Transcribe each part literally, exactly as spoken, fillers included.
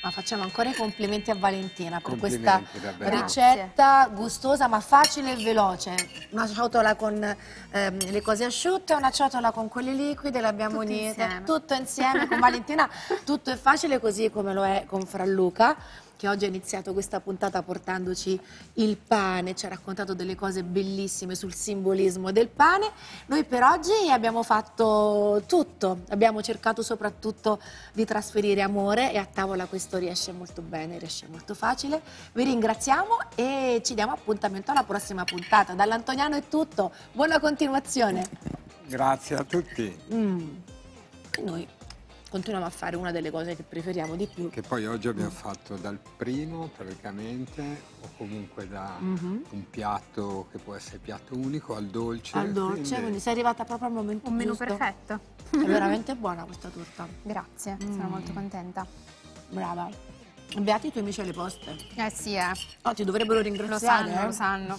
Ma facciamo ancora i complimenti a Valentina per questa davvero. ricetta gustosa ma facile e veloce. Una ciotola con ehm, le cose asciutte e una ciotola con quelle liquide, le abbiamo Tutto unite insieme. tutto insieme con Valentina. Tutto è facile, così come lo è con Franluca, che oggi ha iniziato questa puntata portandoci il pane, ci ha raccontato delle cose bellissime sul simbolismo del pane. Noi per oggi abbiamo fatto tutto, abbiamo cercato soprattutto di trasferire amore e a tavola questo riesce molto bene, riesce molto facile. Vi ringraziamo e ci diamo appuntamento alla prossima puntata. Dall'Antoniano è tutto, buona continuazione. Grazie a tutti. Mm. E noi continuiamo a fare una delle cose che preferiamo di più. Che poi oggi abbiamo fatto dal primo praticamente, o comunque da Mm-hmm. un piatto che può essere piatto unico al dolce. Al dolce, quindi, quindi sei arrivata proprio al momento Un menù giusto. perfetto. È veramente buona questa torta. Grazie, Mm. sono molto contenta. Brava. Beati i tuoi amici alle poste. Eh sì, eh. Oh, ti dovrebbero Lo ringraziare. sanno, eh. lo sanno.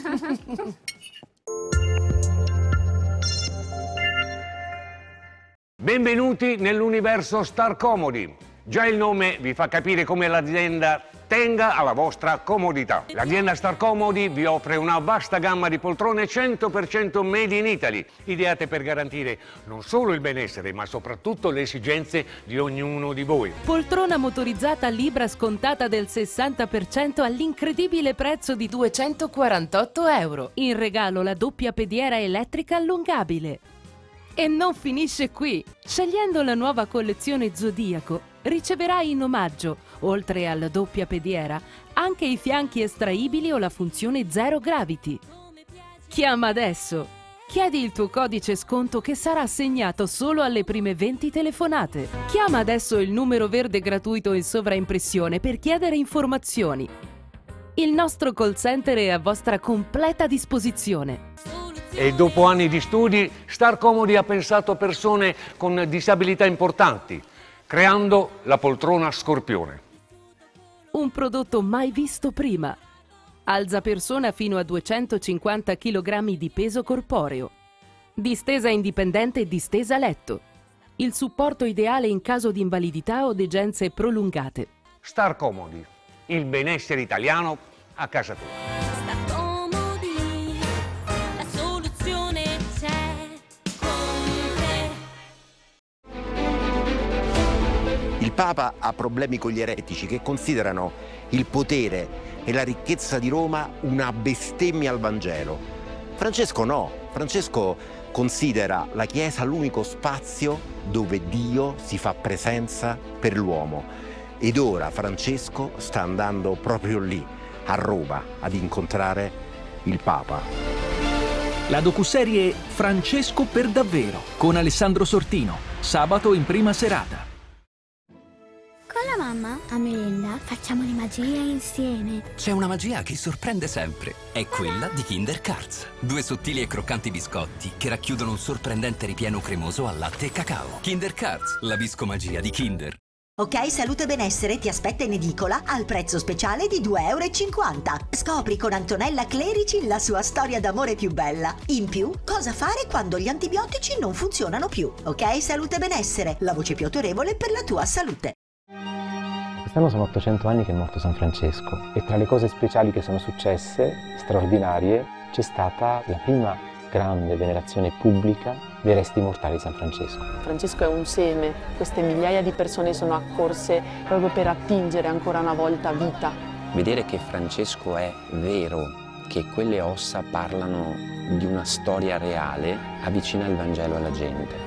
Benvenuti nell'universo Star Comodi. Già il nome vi fa capire come l'azienda tenga alla vostra comodità. L'azienda Star Comodi vi offre una vasta gamma di poltrone cento per cento made in Italy, ideate per garantire non solo il benessere, ma soprattutto le esigenze di ognuno di voi. Poltrona motorizzata Libra scontata del sessanta per cento all'incredibile prezzo di duecentoquarantotto euro. In regalo la doppia pediera elettrica allungabile. E non finisce qui! Scegliendo la nuova collezione Zodiaco, riceverai in omaggio, oltre alla doppia pediera, anche i fianchi estraibili o la funzione Zero Gravity. Chiama adesso! Chiedi il tuo codice sconto che sarà assegnato solo alle prime venti telefonate. Chiama adesso il numero verde gratuito in sovraimpressione per chiedere informazioni. Il nostro call center è a vostra completa disposizione. E dopo anni di studi, Star Comodi ha pensato a persone con disabilità importanti, creando la poltrona Scorpione. Un prodotto mai visto prima. Alza persona fino a duecentocinquanta chilogrammi di peso corporeo. Distesa indipendente e distesa letto. Il supporto ideale in caso di invalidità o degenze prolungate. Star Comodi, il benessere italiano a casa tua. Il Papa ha problemi con gli eretici che considerano il potere e la ricchezza di Roma una bestemmia al Vangelo. Francesco no, Francesco considera la Chiesa l'unico spazio dove Dio si fa presenza per l'uomo. Ed ora Francesco sta andando proprio lì, a Roma, ad incontrare il Papa. La docuserie Francesco per davvero con Alessandro Sortino, sabato in prima serata. Con la mamma, a merenda, facciamo le magie insieme. C'è una magia che sorprende sempre. È quella di Kinder Cards. Due sottili e croccanti biscotti che racchiudono un sorprendente ripieno cremoso al latte e cacao. Kinder Cards, la biscomagia di Kinder. Ok Salute Benessere ti aspetta in edicola al prezzo speciale di due e cinquanta euro. Scopri con Antonella Clerici la sua storia d'amore più bella. In più, cosa fare quando gli antibiotici non funzionano più. Ok Salute Benessere, la voce più autorevole per la tua salute. Quest'anno sono ottocento anni che è morto San Francesco e tra le cose speciali che sono successe, straordinarie, c'è stata la prima grande venerazione pubblica dei resti mortali di San Francesco. Francesco è un seme, queste migliaia di persone sono accorse proprio per attingere ancora una volta vita. Vedere che Francesco è vero, che quelle ossa parlano di una storia reale, avvicina il Vangelo alla gente.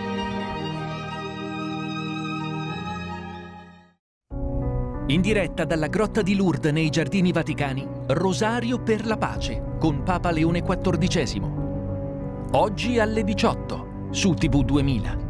In diretta dalla Grotta di Lourdes nei Giardini Vaticani, Rosario per la pace con Papa Leone quattordicesimo. Oggi alle diciotto su T V duemila.